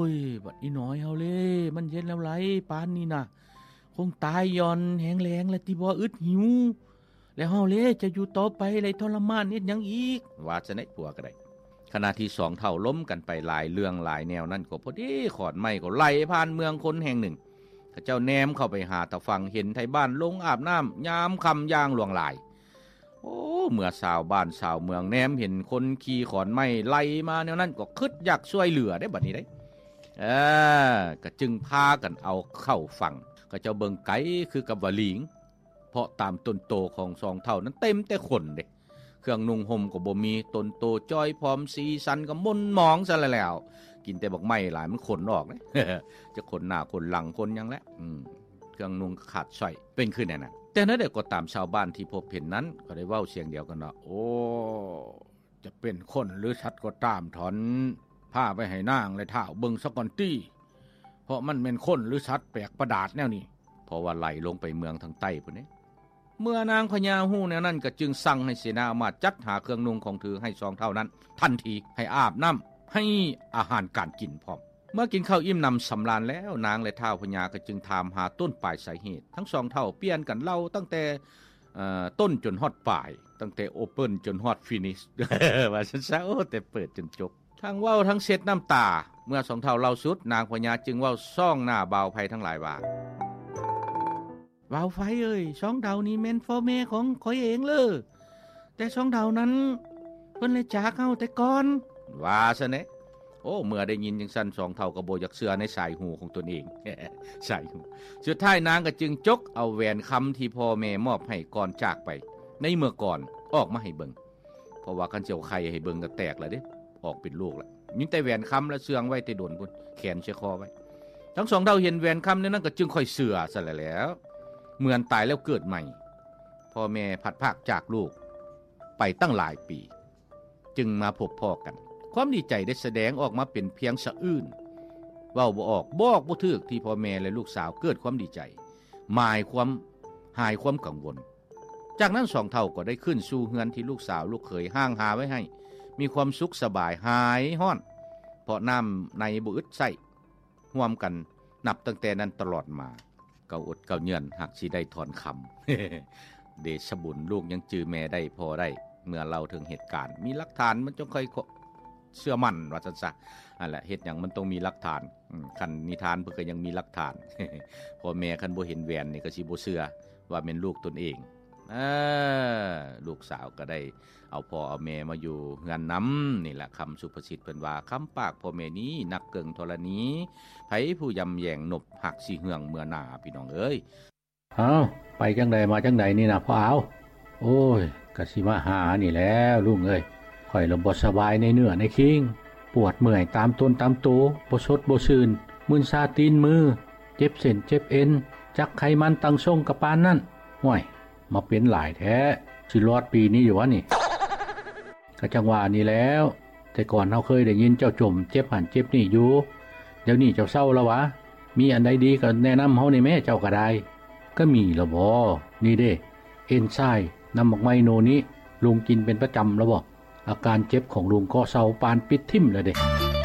ยบัดอีน้อยเฮาเล่มันเย็นแล้วไหลปานนี้น่ะคงตายย่อนแห้งแล้งและที่บ่อึดหิวแล้วเฮาเล่จะอยู่ต่อไปเลยทรมานเฮ็ดหยังอีกว่าซะไหนผัวก็ได้ขณะที่สองเท่าล้มกันไปหลายเรื่องหลายแนวนั่นก็พอดีขอนไม้ก็ไหลผ่านเมืองคนแห่งหนึ่งเขาเจ้าแนมเข้าไปหาตะฟังเห็นไทบ้านลงอาบน้ำยามค่ำย่างหลวงหลายโอ้เมื่อชาวบ้านชาวเมืองแนมเห็นคนขี่ขอนไม้ไหลมาแนวนั้นก็คิดอยากช่วยเหลือได้บัดนี้ได้ก็จึงพากันเอาเข้าฝั่งก็เจ้าเบิ่งไกคือกับว่าหลิงเพราะตามต้นโตของสองเท่านั้นเต็มแต่คนเด้เครื่องนุ่งห่มก็บ่มีต้นโตจ้อยพร้อมสีสันก็มนมองซะแล้วกินแต่บักไม้หลายมันขนออกเด้ จะขนหน้าขนหลังคนยังแหละเครื่องนุ่งขาดสร้อยเป็นขึ้นแน่นั้นแต่นั้นก็ตามชาวบ้านที่พบเห็นนั้นก็ได้เว้าเสียงเดียวกันว่าโอ้จะเป็นคนหรือสัตว์ก็ตามถอนผ้าไปให้นางและท้าวเบิ่งซะก่อนตี้เพราะมันเป็นคนหรือสัตว์แปลกประหลาดแนวนี้เพราะว่าไหลลงไปเมืองทางใต้พุ่นนี่เมื่อนางพญาฮู้แนวนั้นก็จึงสั่งให้เสนามาจัดหาเครื่องนุ่งของถือให้สองเท่านั้นทันทีให้อาบน้ำให้อาหารการกินพร้อมเมื่อกินข้าวอิ่มนำสำราญแล้วนางและท้าวพญาก็จึงถามหาต้นปลายสาเหตุทั้งสองเท่าเปลี่ยนกันเล่าตั้งแต่ต้นจนฮอดปลายตั้งแต่โอเปิ้นจนฮอดฟินิช ว่าซั่นซะโอ้แต่เปิดจนจบทั้งเว้าทั้งเช็ดน้ำตาเมื่อสองเท่าเล่าสุดนางพญาจึงเว้าซ่องหน้าบ่าวไผทั้งหลายว่าบ่าวไฟเอ้ยสองเท่านี้แม่นพ่อแม่ของข่อยเองเลยแต่สองเท่านั้นเพิ่นเลยจากเฮาแต่ก่อนว่าซะแน่โอ้เมื่อได้ยินจังซั่นสองเท่าก็บ่อยากเชื่อในสายหูของตนเอง สายหูสุดท้ายนางก็จึงจกเอาแหวนคำที่พ่อแม่มอบให้ก่อนจากไปในเมื่อก่อนออกมาให้เบิ่งเพราะว่าคันเจียวไข่ให้เบิ่งก็แตกแล้วเด้ออกเป็นลูกแล้วมีแต่แหวนคำและเสื่องไว้แต่โดนพุ่นแขนเชคอไว้ทั้งสองเท่าเห็นแหวนคำนั้นก็จึงค่อยเชื่อซะแล้วเหมือนตายแล้วเกิดใหม่พ่อแม่พัดภาคจากลูกไปตั้งหลายปีจึงมาพบพ่อกันความดีใจได้แสดงออกมาเป็นเพียงสะอื้นเว้าบ่ออกบอกบ่ถูกที่พ่อแม่และลูกสาวเกิดความดีใจหายความกังวลจากนั้นสองเท่าก็ได้ขึ้นสู่เฮือนที่ลูกสาวลูกเขยห้างหาไว้ให้มีความสุขสบายหายฮ้อนเพราะน้ำในบ่อึดใส่ร่วมกันนับตั้งแต่นั้นตลอดมาเก่าอดเก่าเยือนหากสิได้ถอนคำ เดชบุญลูกยังจื้อแม่ได้พอได้เมื่อเราถึงเหตุการณ์มีหลักฐานมันจงค่อยเชื่อมั่นว่าซั่นซะนั่นแหละเฮ็ดหยังมันต้องมีหลักฐานคันนิทานเพิ่นก็ยังมีหลักฐาน พ่อแม่คันบ่เห็นแหวนนี่ก็สิบ่เชื่อว่าเป็นลูกตนเองลูกสาวก็ได้เอาพ่อเอาแม่มาอยู่เฮือนนำนี่แหละคำสุภาษิตเพิ่นว่าคำปากพ่อแม่นี้นักเกิงธรณีไผผู้ยำแยงนบหักสิเหืองเมื่อหน้าพี่น้องเอ้ยไปจังใดมาจังใดนี่นะพ่อเอาโอ้ยก็สิมาหานี่แล้วลุงเอ้ยข่อยลมบ่สบายในเนื้อในคิงปวดเมื่อยตามต้นตามโตบ่สดบ่ซื่นมึนซาตีนมือเจ็บเส้นเจ็บเอ็นจักไขมันตั้งทรงกะปานนั่นห้วยมาเป็นหลายแท้สิรอดปีนี้อยู่วะนี่ก็จังว่านี่แล้วแต่ก่อนเฮาเคยได้ยินเจ้าจมเจ็บหันเจ็บนี่อยู่เดี๋ยวนี้เจ้าเศร้าแล้ววะมีอันใดดีก็แนะนำเฮานี่แม่เจ้าก็ได้ก็มีละบ่นี่เด้เอนไซม์น้ำบักไม้โนนี้ลุงกินเป็นประจำแล้วบ่อาการเจ็บของลุงก็เศร้าปานปิดทิ่มแล้วเด้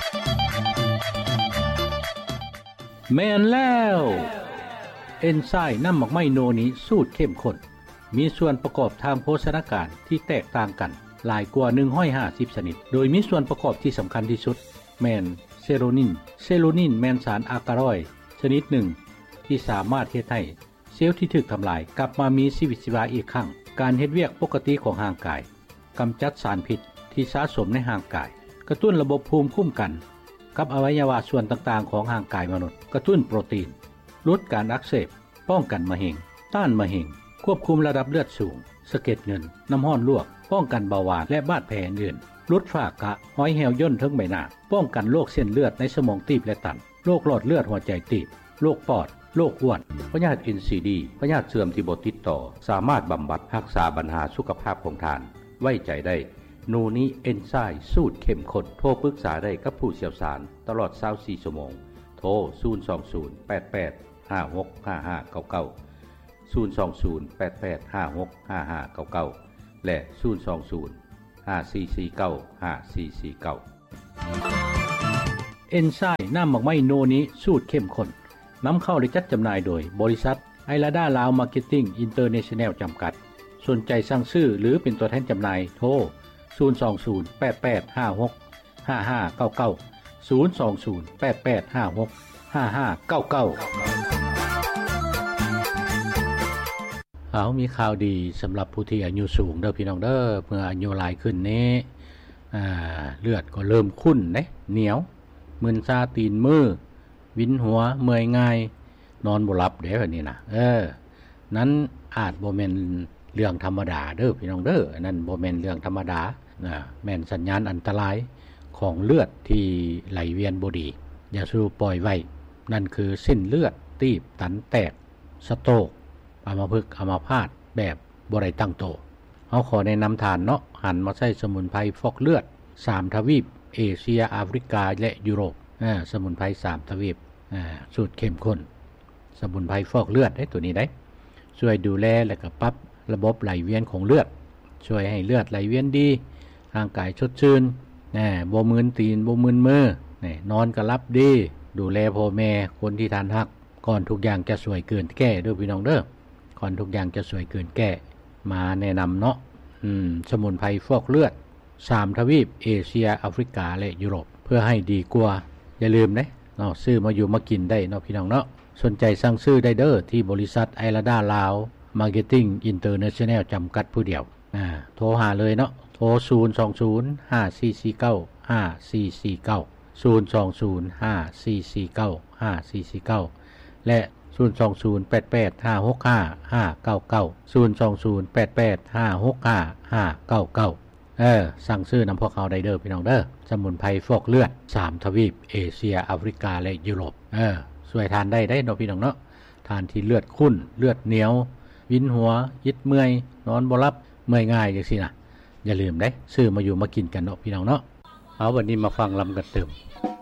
แม่นแล้วเอนไซม์น้ำบักไม้โนนี้สูตรเข้มข้นมีส่วนประกอบทางโภชนาการที่แตกต่างกันหลายกว่า150ชนิดโดยมีส่วนประกอบที่สำคัญที่สุดแม่นเซโรนินแม่นสารอากาลอยด์ชนิดหนึ่งที่สามารถเฮ็ดให้เซลล์ที่ถูกทำลายกลับมามีชีวิตชีวาอีกครั้งการเฮ็ดเวียกปกติของร่างกายกำจัดสารพิษที่สะสมในร่างกายกระตุ้นระบบภูมิคุ้มกันกับอวัยวะส่วนต่างๆของร่างกายมนุษย์กระตุ้นโปรตีนลดการอักเสบป้องกันมะเร็งต้านมะเร็งควบคุมระดับเลือดสูงสะเก็ดเงินน้ำร้อนลวกป้องกันเบาหวานและบาดแผลอื่นลดฝ้ากระห้อยแหวย่นทั้งใบหน้าป้องกันโรคเส้นเลือดในสมองตีบและตันโรคหลอดเลือดหัวใจตีบโรคปอดโรคอ้วนพยาธิ NCD พยาธิเสื่อมที่บ่ติดต่อสามารถบำบัดรักษาปัญหาสุขภาพของท่านไว้ใจได้โนนี้เอนไซม์สูตรเข้มข้นโทรปรึกษาได้กับผู้เชี่ยวชาญตลอด24ชั่วโมงโทร02088565599 02088565599และ02054495449 เอนไซม์น้ำหมักไม้โนนี้สูตรเข้มข้นนำเข้าและจัดจำหน่ายโดยบริษัทไอลาดาลาวมาร์เก็ตติ้งอินเตอร์เนชั่นแนลจำกัดสนใจสั่งซื้อหรือเป็นตัวแทนจำหน่ายโทร02088565599 มีข่าวดีสำหรับผู้ที่อายุสูงเด้อพี่น้องเด้อเมื่ออายุหลายขึ้นนี้เลือดก็เริ่มขุ่นเด้เหนียวมึนซาตีนมือวินหัวเมื่อยง่ายนอนบ่หลับเด้อนี่นะนั้นอาจบ่แม่นเรื่องธรรมดาเด้อพี่น้องเด้อนั่นบ่แม่นเรื่องธรรมดาแม่นสัญญาณอันตรายของเลือดที่ไหลเวียนบ่ดีอย่าสู้ปล่อยไว้นั่นคือเส้นเลือดตีบตันแตกสโตรกอัมพฤกษ์อัมพาตแบบบ่ได้ตั้งโตเฮาขอแนะนำทานเนาะหันมาใช้สมุนไพรฟอกเลือด3ทวีปเอเชียแอฟริกาและยุโรปสมุนไพร3ทวีปสูตรเข้มข้นสมุนไพรฟอกเลือดได้ตัวนี้ได้ช่วยดูแลและก็ปรับระบบไหลเวียนของเลือดช่วยให้เลือดไหลเวียนดีร่างกายสดชื่นบ่มึนตีนบ่มึนมือนอนก็หลับดีดูแลพ่อแม่คนที่ทานฮักก่อนทุกอย่างจะสวยเกินแก้เด้อพี่น้องเด้อก่อนทุกอย่างจะสวยเกินแก้มาแนะนำเนาะสมุนไพรฟอกเลือด3ทวีปเอเชียแอฟริกาและยุโรปเพื่อให้ดีกว่าอย่าลืมเนาะซื้อมาอยู่มากินได้เนาะพี่น้องเนาะสนใจสั่งซื้อได้เด้อที่บริษัทไอลาดาลาวมาร์เก็ตติ้งอินเตอร์เนชั่นแนลจำกัดผู้เดียวโทรหาเลยเนาะโทร02054495449 และ02088565599 สั่งซื้อนำพวกเขาได้เด้อพี่น้องเด้อสมุนไพรฟอกเลือด3ทวีปเอเชียแอฟริกาและยุโรปช่วยทานได้เนาะพี่น้องเนาะทานที่เลือดข้นเลือดเหนียววินหัวยิดเมื่อยนอนบ่หลับเมื่อยง่ายจังซี่นะอย่าลืมซื้อมาอยู่มากินกันเนาะพี่น้องเนาะเอาวันนี้มาฟังลำกันเติม